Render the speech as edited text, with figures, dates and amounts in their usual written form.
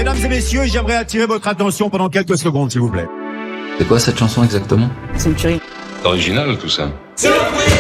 Mesdames et messieurs, j'aimerais attirer votre attention pendant quelques secondes, s'il vous plaît. C'est quoi cette chanson exactement? C'est une tuerie. C'est original tout ça. Surprise!